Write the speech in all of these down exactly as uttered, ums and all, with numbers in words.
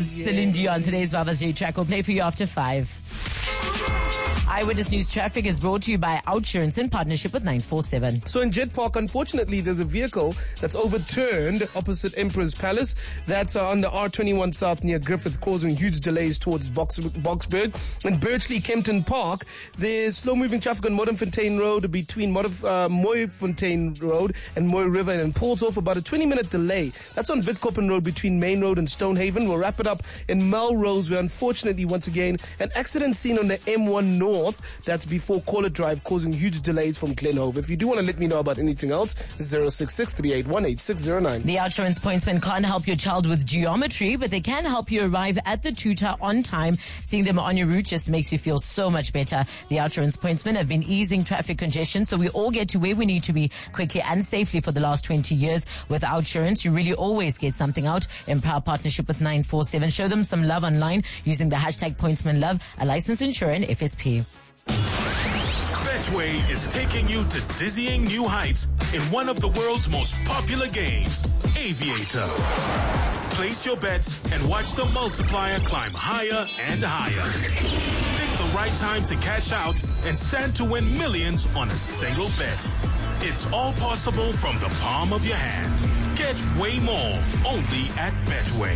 was yeah. Celine Dion. Today's Baba's Day track. We'll play for you after five. Eyewitness News Traffic is brought to you by Outsurance in partnership with nine four seven. So in Jet Park, unfortunately, there's a vehicle that's overturned opposite Emperor's Palace. That's uh, on the R twenty-one South near Griffith, causing huge delays towards Box- Boxburg. In Birchley, Kempton Park, there's slow-moving traffic on Modderfontein Road between Modder- uh, Mooifontein Road and Mooi River, and in Paulshof, about a twenty-minute delay. That's on Witkoppen Road between Main Road and Stonehaven. We'll wrap it up in Melrose, where unfortunately, once again, an accident seen on the M one North. That's before Caller Drive, causing huge delays from Glenhove. If you do want to let me know about anything else, zero six six, three eight one, eight six zero nine. The Outsurance Pointsman can't help your child with geometry, but they can help you arrive at the tutor on time. Seeing them on your route just makes you feel so much better. The Outsurance Pointsmen have been easing traffic congestion, so we all get to where we need to be quickly and safely for the last twenty years. With Outsurance, you really always get something out. In proud partnership with nine four seven. Show them some love online using the hashtag PointsmanLove, a licensed insurer and F S P. Betway is taking you to dizzying new heights in one of the world's most popular games, Aviator. Place your bets and watch the multiplier climb higher and higher. Pick the right time to cash out and stand to win millions on a single bet. It's all possible from the palm of your hand. Get way more only at Betway.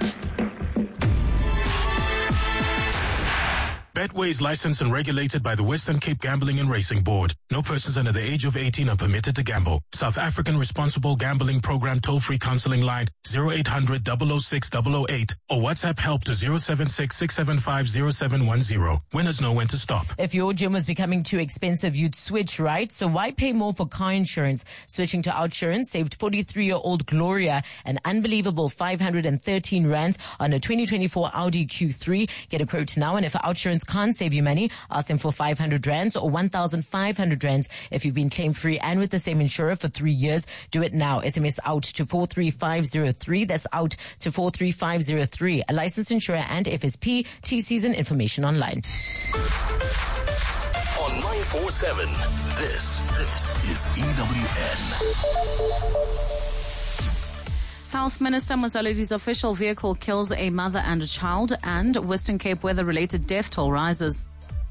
Betway is licensed and regulated by the Western Cape Gambling and Racing Board. No persons under the age of eighteen are permitted to gamble. South African Responsible Gambling Program toll-free counseling line zero eight hundred, double oh six, double oh eight or WhatsApp help to zero seven six, six seven five, zero seven one zero. Winners know when to stop. If your gym was becoming too expensive, you'd switch, right? So why pay more for car insurance? Switching to Outsurance saved forty-three-year-old Gloria an unbelievable five hundred thirteen rands on a twenty twenty-four Audi Q three. Get a quote now, and if Outsurance can't save you money, ask them for five hundred rands or one thousand five hundred rands. If you've been claim free and with the same insurer for three years, do it now. S M S out to four three five zero three. That's out to four three five zero three. A licensed insurer and F S P. T Cs and information online. On nine four seven, this, this is E W N. Health Minister Motsoaledi's official vehicle kills a mother and a child, and Western Cape weather-related death toll rises.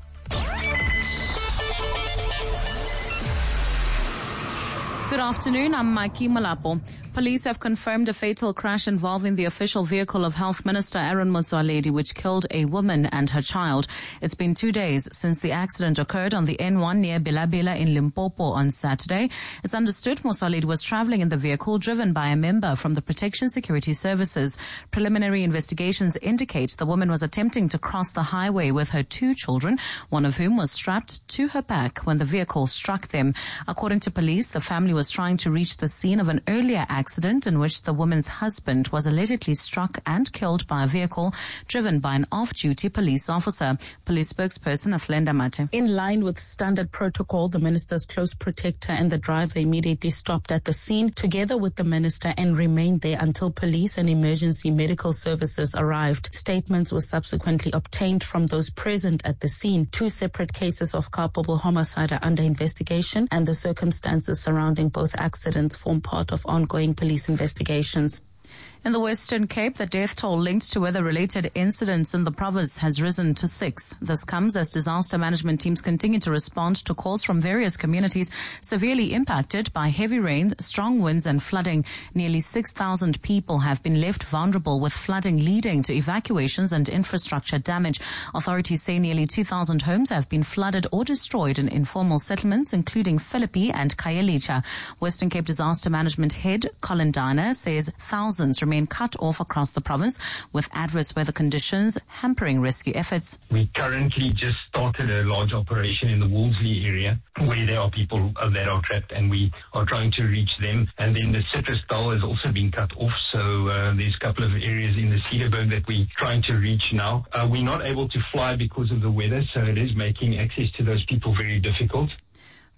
Good afternoon, I'm Mikey Malapo. Police have confirmed a fatal crash involving the official vehicle of Health Minister Aaron Motsoaledi, which killed a woman and her child. It's been two days since the accident occurred on the N one near Bilabela in Limpopo on Saturday. It's understood Motsoaledi was traveling in the vehicle driven by a member from the Protection Security Services. Preliminary investigations indicate the woman was attempting to cross the highway with her two children, one of whom was strapped to her back when the vehicle struck them. According to police, the family was trying to reach the scene of an earlier accident accident in which the woman's husband was allegedly struck and killed by a vehicle driven by an off-duty police officer. Police spokesperson Athlenda Mate. In line with standard protocol, the minister's close protector and the driver immediately stopped at the scene together with the minister and remained there until police and emergency medical services arrived. Statements were subsequently obtained from those present at the scene. Two separate cases of culpable homicide are under investigation, and the circumstances surrounding both accidents form part of ongoing police investigations. In the Western Cape, the death toll linked to weather-related incidents in the province has risen to six. This comes as disaster management teams continue to respond to calls from various communities severely impacted by heavy rain, strong winds and flooding. Nearly six thousand people have been left vulnerable, with flooding leading to evacuations and infrastructure damage. Authorities say nearly two thousand homes have been flooded or destroyed in informal settlements, including Philippi and Khayelitsha. Western Cape Disaster Management Head Colin Diner says thousands remain cut off across the province, with adverse weather conditions hampering rescue efforts. We currently just started a large operation in the Wolseley area where there are people that are trapped, and we are trying to reach them. And then the Citrusdal has also been cut off, so uh, there's a couple of areas in the Cedarburg that we're trying to reach now. Uh, we're not able to fly because of the weather, so it is making access to those people very difficult.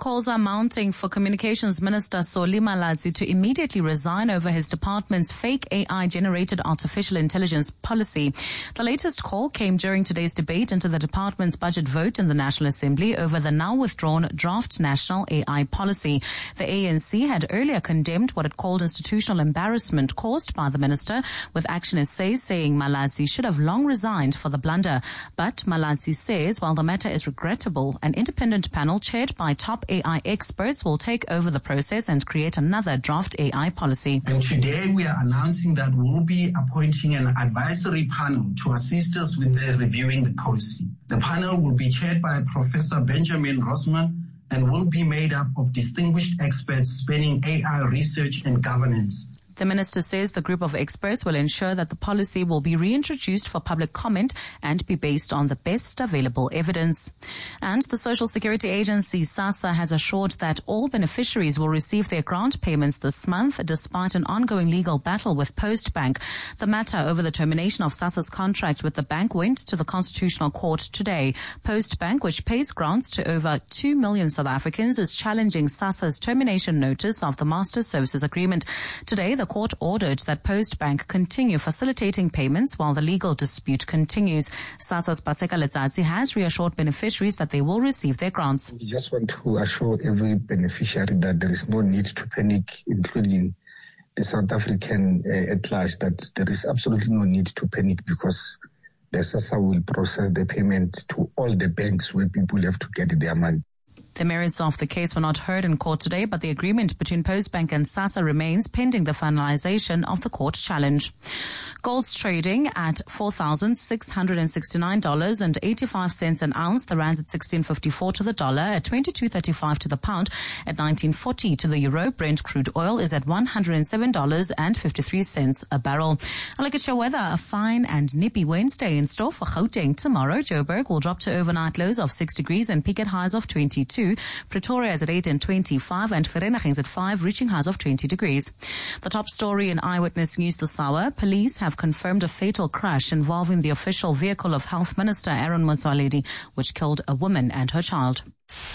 Calls are mounting for Communications Minister Solly Malatsi to immediately resign over his department's fake A I-generated artificial intelligence policy. The latest call came during today's debate into the department's budget vote in the National Assembly over the now withdrawn draft national A I policy. The A N C had earlier condemned what it called institutional embarrassment caused by the minister, with Action S A saying Malatsi should have long resigned for the blunder. But Malatsi says while the matter is regrettable, an independent panel chaired by top A I experts will take over the process and create another draft A I policy. And today we are announcing that we'll be appointing an advisory panel to assist us with the reviewing the policy. The panel will be chaired by Professor Benjamin Rossman and will be made up of distinguished experts spanning A I research and governance. The minister says the group of experts will ensure that the policy will be reintroduced for public comment and be based on the best available evidence. And the Social Security Agency, SASSA, has assured that all beneficiaries will receive their grant payments this month despite an ongoing legal battle with Postbank. The matter over the termination of SASSA's contract with the bank went to the Constitutional Court today. Postbank, which pays grants to over two million South Africans, is challenging SASSA's termination notice of the Master Services Agreement. Today, the court ordered that Postbank continue facilitating payments while the legal dispute continues. SASSA's Paseka Letsatsi has reassured beneficiaries that they will receive their grants. We just want to assure every beneficiary that there is no need to panic, including the South African uh, at large, that there is absolutely no need to panic because the SASSA will process the payment to all the banks where people have to get their money. The merits of the case were not heard in court today, but the agreement between Postbank and SASSA remains pending the finalization of the court challenge. Gold's trading at four thousand six hundred sixty-nine dollars and eighty-five cents an ounce. The rand's at sixteen fifty-four to the dollar, at twenty-two thirty-five to the pound, at nineteen forty to the euro. Brent crude oil is at one hundred seven dollars and fifty-three cents a barrel. I look at your weather. A fine and nippy Wednesday in store for Gauteng. Tomorrow, Joburg will drop to overnight lows of six degrees and peak at highs of twenty-two. Pretoria is at eight and twenty-five, and Vereeniging is at five, reaching highs of twenty degrees. The top story in Eyewitness News this hour: police have confirmed a fatal crash involving the official vehicle of Health Minister Aaron Motsoaledi, which killed a woman and her child.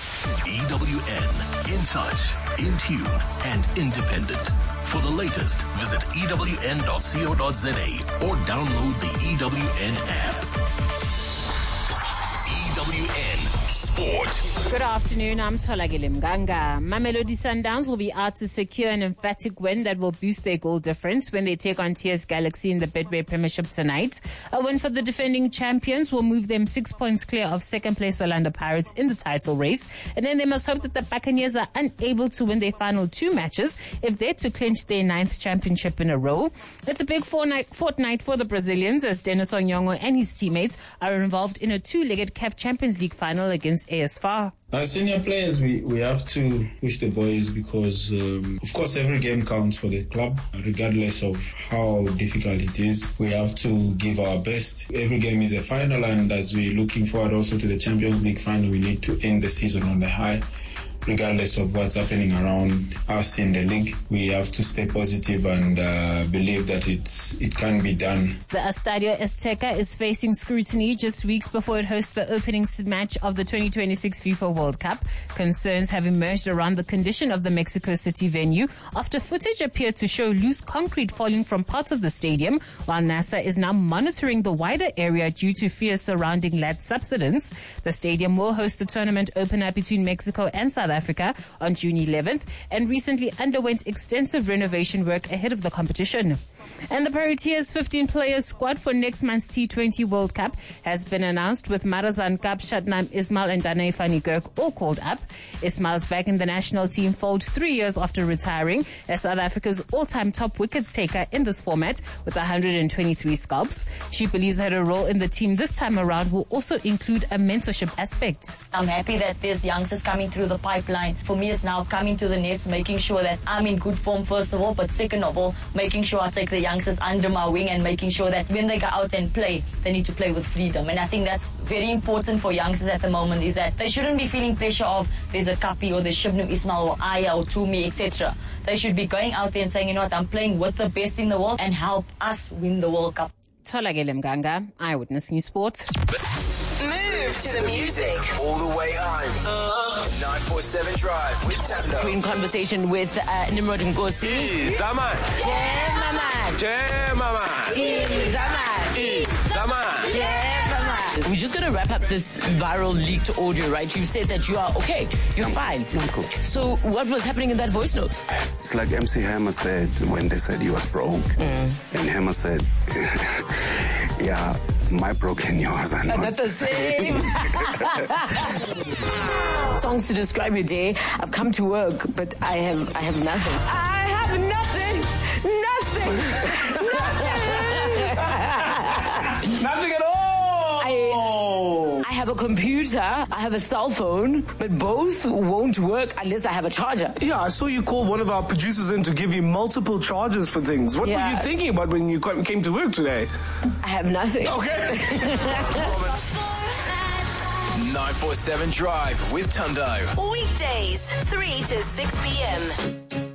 E W N, in touch, in tune, and independent. For the latest, visit E W N dot co dot za or download the E W N app. E W N Sport. Good afternoon, I'm Tolagile Mganga. Mamelodi Sundowns will be out to secure an emphatic win that will boost their goal difference when they take on T S Galaxy in the Betway Premiership tonight. A win for the defending champions will move them six points clear of second place Orlando Pirates in the title race. And then they must hope that the Buccaneers are unable to win their final two matches if they're to clinch their ninth championship in a row. It's a big fortnight, fortnight for the Brazilians as Dennis Onyongo and his teammates are involved in a two-legged C A F Champions League final against A S F A R. As senior players, we, we have to push the boys because, um, of course, every game counts for the club, regardless of how difficult it is. We have to give our best. Every game is a final, and as we're looking forward also to the Champions League final, we need to end the season on the high. Regardless of what's happening around us in the league, we have to stay positive and uh, believe that it's it can be done. The Estadio Azteca is facing scrutiny just weeks before it hosts the opening match of the twenty twenty-six FIFA World Cup. Concerns have emerged around the condition of the Mexico City venue after footage appeared to show loose concrete falling from parts of the stadium, while NASA is now monitoring the wider area due to fears surrounding lead subsidence. The stadium will host the tournament opener between Mexico and South Africa Africa on June eleventh and recently underwent extensive renovation work ahead of the competition. And the Proteas fifteen-player squad for next month's T twenty World Cup has been announced, with Marazan Kap, Shadnam Ismail and Danai Fani Gurk all called up. Ismail's back in the national team fold three years after retiring as South Africa's all-time top wickets taker in this format with one hundred twenty-three scalps. She believes that her role in the team this time around will also include a mentorship aspect. I'm happy that there's youngsters coming through the pipeline. For me, it's now coming to the nets, making sure that I'm in good form first of all, but second of all, making sure I take the youngsters under my wing and making sure that when they go out and play, they need to play with freedom. And I think that's very important for youngsters at the moment, is that they shouldn't be feeling pressure of there's a Kapi or there's Shibnu Ismail or Aya or Tumi, et cetera. They should be going out there and saying, you know what, I'm playing with the best in the world and help us win the World Cup. Tolagile Mganga, Eyewitness News Sport. Move to the music. All the way home. nine four seven Drive with Tando. We're in conversation with uh, Nimrod Nkosi. Zaman. Jemaman. Jemaman. Zaman. Zaman. Jemaman. We're just going to wrap up this viral leaked audio, right? You said that you are okay. You're fine. I'm cool. So what was happening in that voice note? It's like M C Hammer said when they said he was broke. Mm. And Hammer said, yeah, my broke and yours are not, not the same. Songs to describe your day. I've come to work, but I have I have nothing. I have nothing. Nothing. Nothing. Nothing at all. I, I have a computer, I have a cell phone, but both won't work unless I have a charger. Yeah, I saw you call one of our producers in to give you multiple charges for things. What yeah. were you thinking about when you came to work today? I have nothing. Okay. nine four seven Drive with Tundo. Weekdays, three to six p.m.